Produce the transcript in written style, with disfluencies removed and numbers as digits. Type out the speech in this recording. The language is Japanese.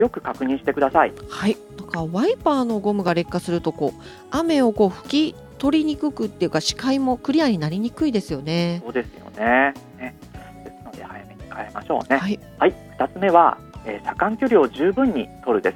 よく確認してください。 はい。なんかワイパーのゴムが劣化すると雨を拭き取りにくくっていうか視界もクリアになりにくいですよね。 そうですよね。ですので早めに変えましょうね。 はい。 はい。2つ目は、車間距離を十分に取るです。